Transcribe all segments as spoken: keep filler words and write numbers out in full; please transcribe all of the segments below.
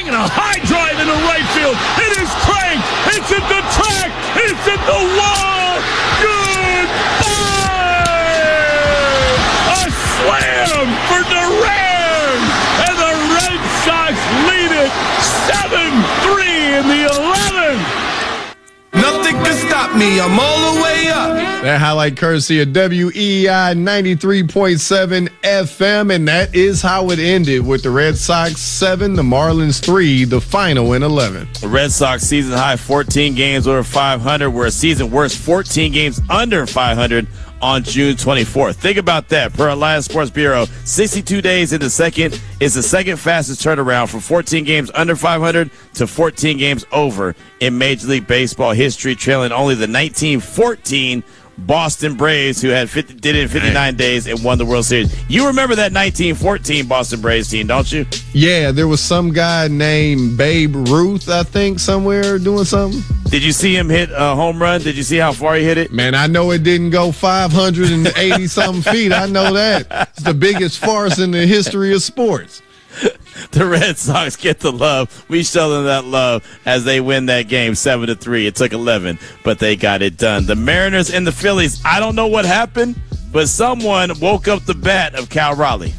taking a high drive into right field. It is cranked. It's at the track. It's at the wall. Goodbye. A slam for Duran. And the Red Sox lead it seven three in the eleventh. Nothing can stop me. I'm all the way up. That highlight courtesy of W E I ninety-three point seven F M, and that is how it ended with the Red Sox seven, the Marlins three, the final in eleven. The Red Sox season high fourteen games over five hundred, were a season worst fourteen games under five hundred on June twenty-fourth. Think about that. Per Alliance Sports Bureau, sixty-two days in the second is the second fastest turnaround from fourteen games under five hundred to fourteen games over in Major League Baseball history, trailing only the nineteen fourteen Boston Braves, who had fifty, did it in fifty-nine days and won the World Series. You remember that nineteen fourteen Boston Braves team, don't you? Yeah, there was some guy named Babe Ruth, I think, somewhere doing something. Did you see him hit a home run? Did you see how far he hit it? Man, I know it didn't go five hundred eighty something feet. I know that. It's the biggest farce in the history of sports. The Red Sox get the love. We show them that love as they win that game seven to three. It took eleven, but they got it done. The Mariners and the Phillies, I don't know what happened, but someone woke up the bat of Cal Raleigh.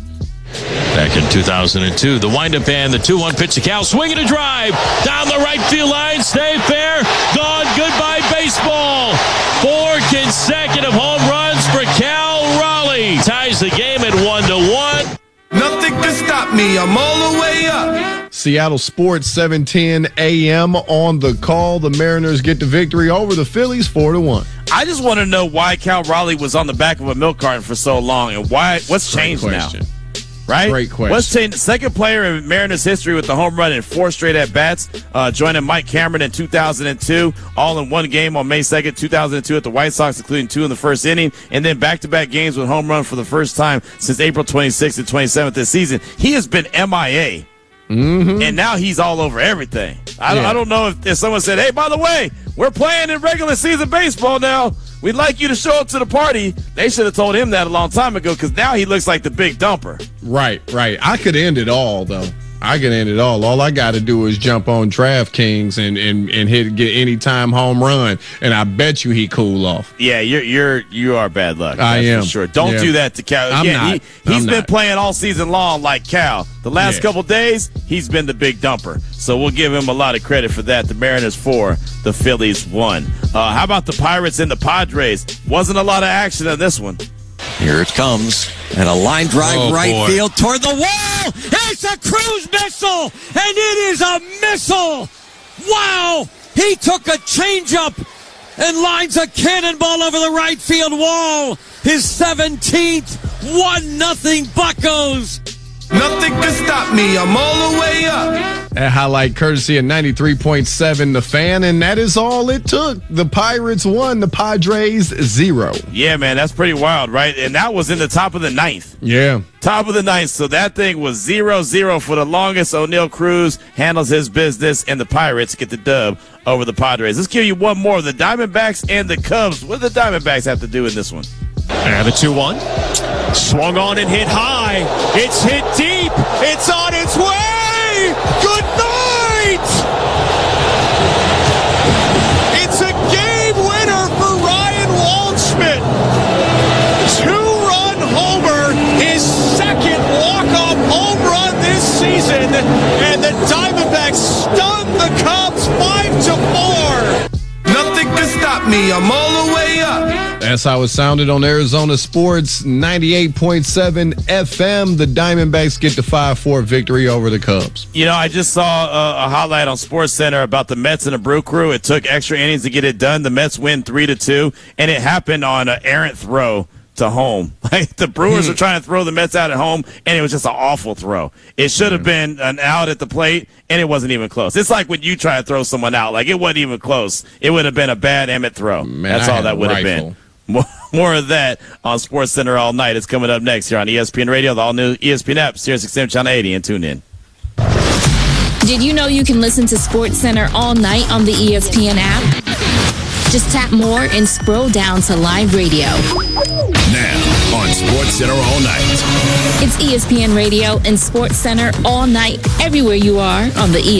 Back in two thousand two, the windup and the two one pitch to Cal, swinging a drive down the right field line, stay fair, gone, goodbye baseball. Four consecutive home runs for Cal Raleigh. Ties the game at one to one. Nothing can stop me. I'm all the way up. Seattle Sports, seven ten a m on the call. The Mariners get the victory over the Phillies, four to one. I just want to know why Cal Raleigh was on the back of a milk carton for so long, and why. What's changed now? Right? Great question. What's changed? Second player in Mariners history with the home run in four straight at-bats, uh, joining Mike Cameron in two thousand two, all in one game on May second, two thousand two at the White Sox, including two in the first inning, and then back-to-back games with home run for the first time since April twenty-sixth and twenty-seventh this season. He has been M I A. Mm-hmm. And now he's all over everything. I, yeah. don't, I don't know if, if someone said, hey, by the way, we're playing in regular season baseball now. We'd like you to show up to the party. They should have told him that a long time ago, because now he looks like the big dumper. Right, right. I could end it all, though. I can end it all. All I got to do is jump on DraftKings and, and, and hit get anytime home run, and I bet you he cool off. Yeah, you're you're you are bad luck. I am for sure. Don't yeah. do that to Cal. I'm Again, not. He, he's I'm been not. playing all season long like Cal. The last yeah. couple days, he's been the big dumper. So we'll give him a lot of credit for that. The Mariners four, the Phillies one. Uh, how about the Pirates and the Padres? Wasn't a lot of action on this one. Here it comes. And a line drive oh, right boy. field toward the wall. It's a cruise missile, and it is a missile. Wow. He took a changeup and lines a cannonball over the right field wall. His seventeenth, one nothing Buccos. Nothing can stop me. I'm all the way up. That highlight courtesy of ninety-three point seven The Fan, and that is all it took. The Pirates won, the Padres zero. Yeah, man, that's pretty wild, right? And that was in the top of the ninth. Yeah. Top of the ninth, so that thing was zero zero for the longest. O'Neal Cruz handles his business, and the Pirates get the dub over the Padres. Let's give you one more. The Diamondbacks and the Cubs. What do the Diamondbacks have to do in this one? And the two one. Swung on and hit high. It's hit deep. It's on its way. Good night. It's a game winner for Ryan Waldschmidt. Two-run homer, his second walk-off home run this season, and the Diamondbacks stun the Cubs five to four. Nothing can stop me. I'm all the way up. That's how it sounded on Arizona Sports ninety-eight point seven F M. The Diamondbacks get the five four victory over the Cubs. You know, I just saw a, a highlight on SportsCenter about the Mets and the Brew Crew. It took extra innings to get it done. The Mets win three to two, and it happened on an errant throw to home. Like, the Brewers were trying to throw the Mets out at home, and it was just an awful throw. It should have been an out at the plate, and it wasn't even close. It's like when you try to throw someone out. Like, it wasn't even close. It would have been a bad Emmett throw. Man, That's I all that would have been. More, more of that on SportsCenter all night. It's coming up next here on E S P N Radio, the all-new E S P N app, Sirius X M Channel eighty, and tune in. Did you know you can listen to SportsCenter all night on the E S P N app? Just tap more and scroll down to live radio. Now on SportsCenter all night. It's E S P N Radio and SportsCenter all night, everywhere you are on the E S P N